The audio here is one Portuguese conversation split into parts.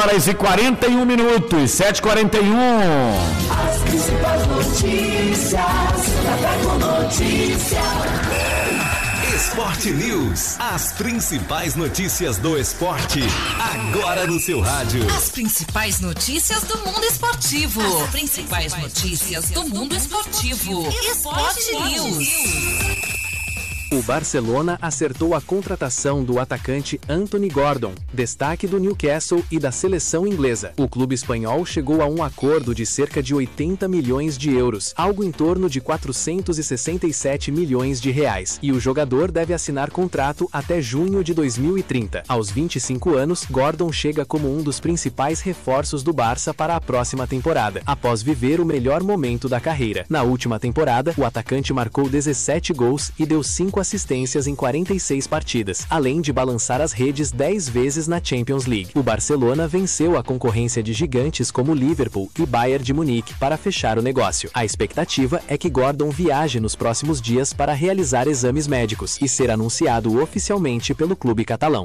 horas e 41 minutos, 7h41. As principais notícias, Café com Notícias. Esporte News, as principais notícias do esporte, agora no seu rádio. As principais notícias do mundo esportivo. As principais notícias do mundo esportivo. Esporte News. O Barcelona acertou a contratação do atacante Anthony Gordon, destaque do Newcastle e da seleção inglesa. O clube espanhol chegou a um acordo de cerca de 80 milhões de euros, algo em torno de 467 milhões de reais, e o jogador deve assinar contrato até junho de 2030. Aos 25 anos, Gordon chega como um dos principais reforços do Barça para a próxima temporada, após viver o melhor momento da carreira. Na última temporada, o atacante marcou 17 gols e deu 5 assistências em 46 partidas, além de balançar as redes 10 vezes na Champions League. O Barcelona venceu a concorrência de gigantes como Liverpool e Bayern de Munique para fechar o negócio. A expectativa é que Gordon viaje nos próximos dias para realizar exames médicos e ser anunciado oficialmente pelo clube catalão.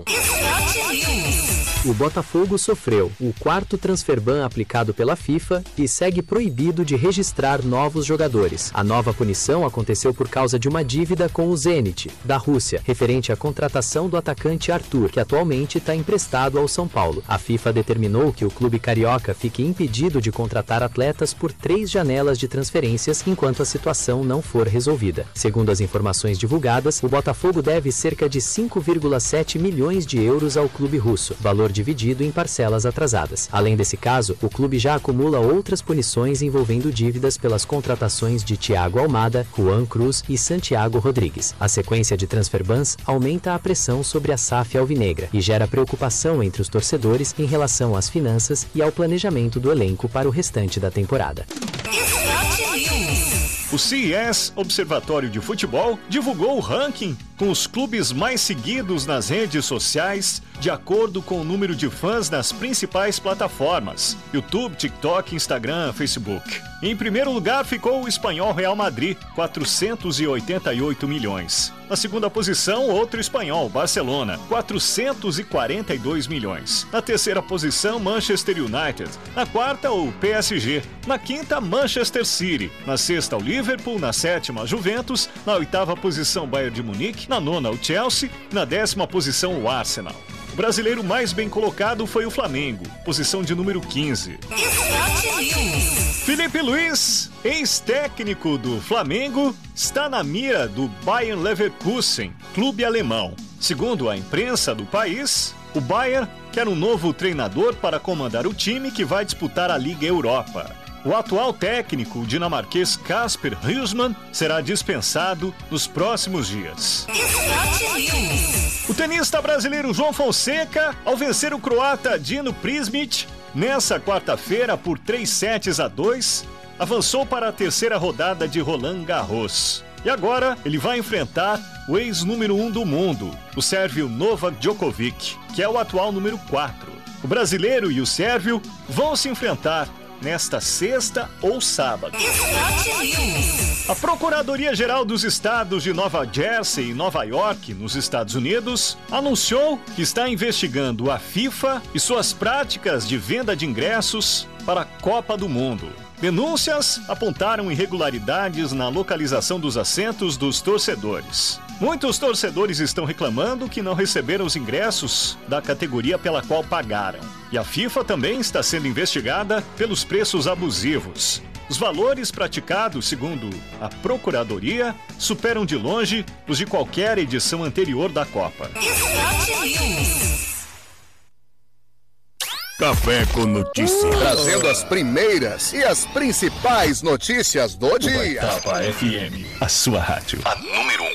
O Botafogo sofreu o 4º transfer ban aplicado pela FIFA e segue proibido de registrar novos jogadores. A nova punição aconteceu por causa de uma dívida com o Zenit, da Rússia, referente à contratação do atacante Arthur, que atualmente está emprestado ao São Paulo. A FIFA determinou que o clube carioca fique impedido de contratar atletas por 3 janelas de transferências enquanto a situação não for resolvida. Segundo as informações divulgadas, o Botafogo deve cerca de 5,7 milhões de euros ao clube russo, valor dividido em parcelas atrasadas. Além desse caso, o clube já acumula outras punições envolvendo dívidas pelas contratações de Thiago Almada, Juan Cruz e Santiago Rodrigues. A sequência de transfer bans aumenta a pressão sobre a SAF alvinegra e gera preocupação entre os torcedores em relação às finanças e ao planejamento do elenco para o restante da temporada. O CES, Observatório de Futebol, divulgou o ranking com os clubes mais seguidos nas redes sociais, de acordo com o número de fãs nas principais plataformas: YouTube, TikTok, Instagram, Facebook. Em primeiro lugar ficou o espanhol Real Madrid, 488 milhões. Na segunda posição, outro espanhol, Barcelona, 442 milhões. Na terceira posição, Manchester United. Na quarta, o PSG. Na quinta, Manchester City. Na sexta, o Liverpool. Na sétima, a Juventus. Na oitava posição, Bayern de Munique. Na nona, o Chelsea. Na 10ª posição, o Arsenal. O brasileiro mais bem colocado foi o Flamengo, posição de número 15. Felipe Luiz, ex-técnico do Flamengo, está na mira do Bayer Leverkusen, clube alemão. Segundo a imprensa do país, o Bayer quer um novo treinador para comandar o time que vai disputar a Liga Europa. O atual técnico, o dinamarquês Kasper Hjulsmann, será dispensado nos próximos dias. O tenista brasileiro João Fonseca, ao vencer o croata Dino Prismic, nessa quarta-feira por 3-2, avançou para a terceira rodada de Roland Garros. E agora ele vai enfrentar o ex-número 1 do mundo, o sérvio Novak Djokovic, que é o atual número 4. O brasileiro e o sérvio vão se enfrentar nesta sexta ou sábado. A Procuradoria-Geral dos Estados de Nova Jersey e Nova York, nos Estados Unidos, anunciou que está investigando a FIFA e suas práticas de venda de ingressos para a Copa do Mundo. Denúncias apontaram irregularidades na localização dos assentos dos torcedores. Muitos torcedores estão reclamando que não receberam os ingressos da categoria pela qual pagaram. E a FIFA também está sendo investigada pelos preços abusivos. Os valores praticados, segundo a Procuradoria, superam de longe os de qualquer edição anterior da Copa. Café com Notícias. Trazendo as primeiras e as principais notícias do dia. Tapa FM, A sua rádio. a número 1.